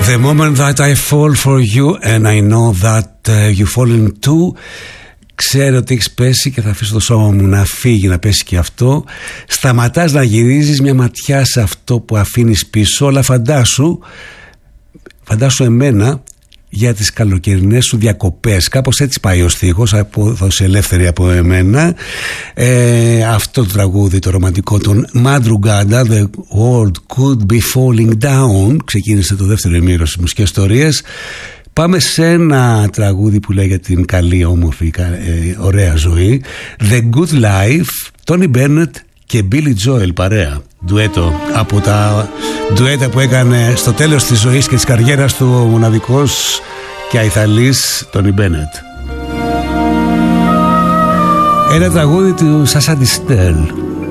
The moment that I fall for you and I know that you falling too. Ξέρω ότι έχεις πέσει και θα αφήσω το σώμα μου να φύγει, να πέσει και αυτό. Σταματάς να γυρίζεις μια ματιά σε αυτό που αφήνεις πίσω. Αλλά φαντάσου εμένα για τις καλοκαιρινές σου διακοπές. Κάπως έτσι πάει ο στίχος, απόδοση ελεύθερη από εμένα. Αυτό το τραγούδι το ρομαντικό των Madrugada, The World Could Be Falling Down, ξεκίνησε το δεύτερο ημίρο στις μουσικές ιστορίες. Πάμε σε ένα τραγούδι που λέει για την καλή, όμορφη, ωραία ζωή. The Good Life, Tony Bennett και Billy Joel παρέα. Ντουέτο από τα ντουέτα που έκανε στο τέλος της ζωής και της καριέρας του ο μοναδικός και αϊθαλής Tony Bennett. Ένα τραγούδι του Σάσα Ντιστέλ.